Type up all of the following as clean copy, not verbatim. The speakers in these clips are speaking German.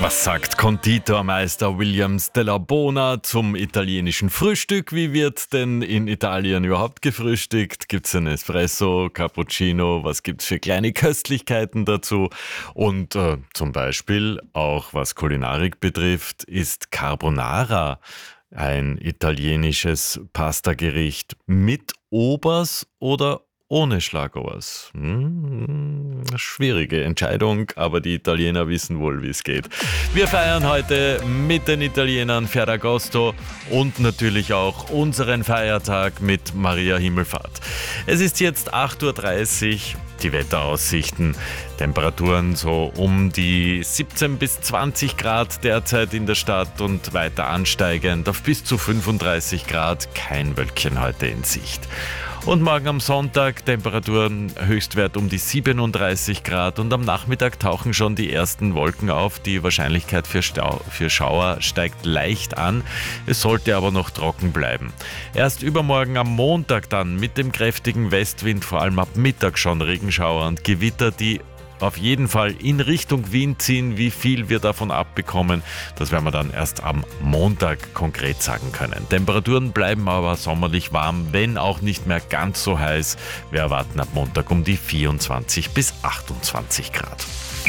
Was sagt Konditormeister Williams della Bona zum italienischen Frühstück? Wie wird denn in Italien überhaupt gefrühstückt? Gibt es ein Espresso, Cappuccino? Was gibt es für kleine Köstlichkeiten dazu? Und zum Beispiel, auch was Kulinarik betrifft, ist Carbonara ein italienisches Pastagericht mit Obers oder ohne Schlagobers? Schwierige Entscheidung, aber die Italiener wissen wohl, wie es geht. Wir feiern heute mit den Italienern Ferragosto und natürlich auch unseren Feiertag mit Maria Himmelfahrt. Es ist jetzt 8.30 Uhr. Die Wetteraussichten, Temperaturen so um die 17 bis 20 Grad derzeit in der Stadt und weiter ansteigend auf bis zu 35 Grad, kein Wölkchen heute in Sicht. Und morgen am Sonntag Temperaturen Höchstwert um die 37 Grad und am Nachmittag tauchen schon die ersten Wolken auf. Die Wahrscheinlichkeit für Schauer steigt leicht an, es sollte aber noch trocken bleiben. Erst übermorgen am Montag dann mit dem kräftigen Westwind, vor allem ab Mittag schon Regenschauer und Gewitter, die auf jeden Fall in Richtung Wien ziehen. Wie viel wir davon abbekommen, das werden wir dann erst am Montag konkret sagen können. Temperaturen bleiben aber sommerlich warm, wenn auch nicht mehr ganz so heiß. Wir erwarten ab Montag um die 24 bis 28 Grad.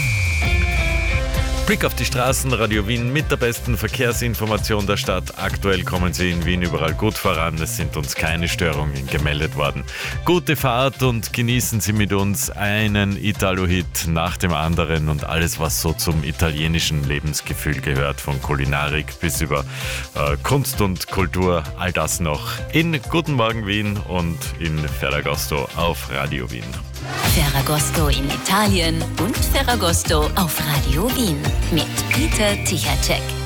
Blick auf die Straßen, Radio Wien mit der besten Verkehrsinformation der Stadt. Aktuell kommen Sie in Wien überall gut voran. Es sind uns keine Störungen gemeldet worden. Gute Fahrt und genießen Sie mit uns einen Italo-Hit nach dem anderen und alles, was so zum italienischen Lebensgefühl gehört, von Kulinarik bis über Kunst und Kultur. All das noch in Guten Morgen Wien und in Ferragosto auf Radio Wien. Ferragosto in Italien und Ferragosto auf Radio Wien mit Peter Tichacek.